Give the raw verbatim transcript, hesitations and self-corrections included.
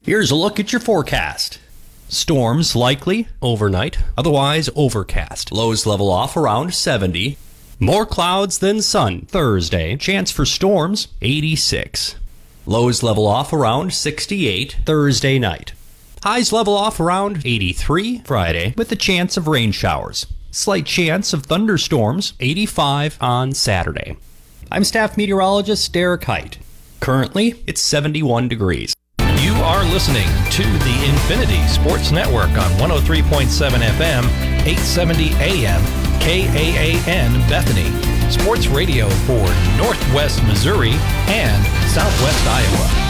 Here's a look at your forecast. Storms likely overnight, otherwise overcast. Lows level off around seventy. More clouds than sun Thursday. Chance for storms eighty-six. Lows level off around sixty-eight Thursday night. Highs level off around eighty-three Friday with a chance of rain showers. Slight chance of thunderstorms eighty-five on Saturday. I'm staff meteorologist Derek Height. Currently, it's seventy-one degrees. You are listening to the Infinity Sports Network on one oh three point seven F M, eight seventy A M, K A A N Bethany. Sports radio for Northwest Missouri and Southwest Iowa.